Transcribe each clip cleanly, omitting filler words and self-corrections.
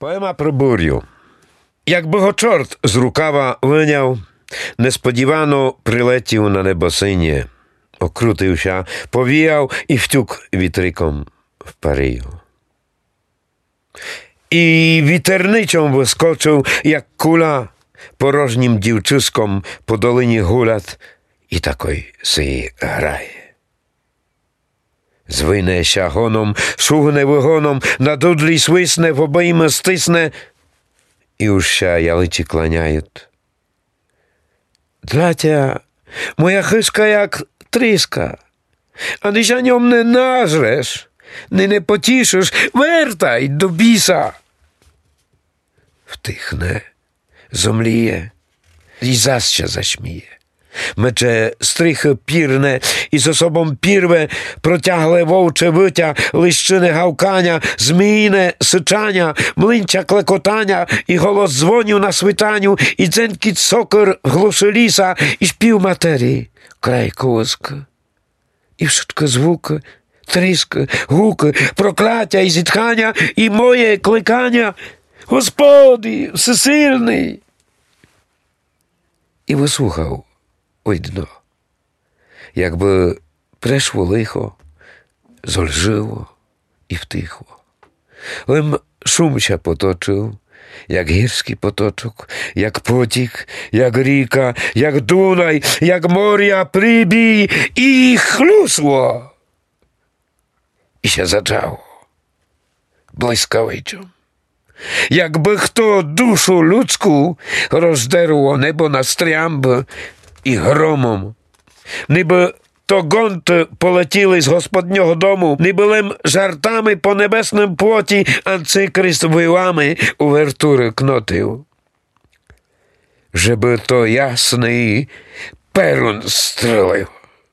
Poema про бурю. Якби го чорт з рукава виняв, несподівано прилетів на небосині, окрутився, повіяв і втюк вітриком в Парію. І вітерничом вискочив, як куля, порожнім дівчиськом по долині гулять, і такой си грає. Звинеся гоном, шугне вигоном, на дудлі свисне, в обійми стисне, і уща ялиці кланяють. Дратя, моя хишка як тріска, а ти ж ньом не нажреш, не потішиш, вертай до біса. Втихне, зомліє і заще зашміє. Мече стрихи пірне і з собом пірве, протягле вовче виття, лищине гавкання, зміїне сичання, млинча клекотання, і голос дзвонів на свитанню, і дзенькіт сокир глуши ліса, і шпів матерії, край колиски. І wszystko звуки, тріски, гуки, прокляття і зітхання, і моє кликання: Господи, всесильний! І вислухав ой дно, якби прийшло лихо, зольжило і втихло. Лим шумся поточив, як гірський поточок, як потік, як ріка, як Дунай, як моря прибій, і хлюсло. І ще зачало блискавичом. Якби хто душу людську роздерло небо на стрямби і громом, ніби то гонти полетіли з господнього дому, ніби лим жартами по небесним плоті Антикрист вилами увертури кнотив. Жеби то ясний перун стрелив.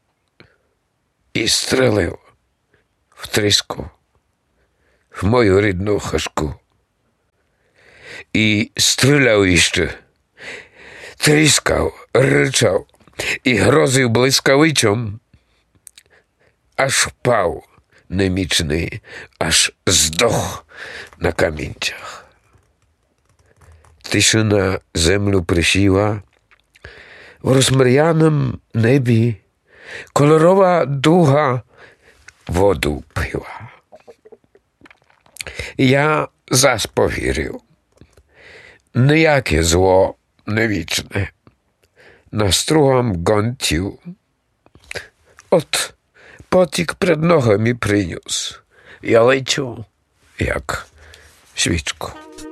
І стрелив в тріску, в мою рідну хашку. І стріляв іще, тріскав, ричав і грозив блискавичом, аж впав немічний, аж здох на камінцях. Тишина землю присіла, в розмріяному небі кольорова дуга воду пила. Я зас повірив, ніяке зло не вічне, на стругам гонтів. От потік пред ногами приніс, я лечу, як свічку.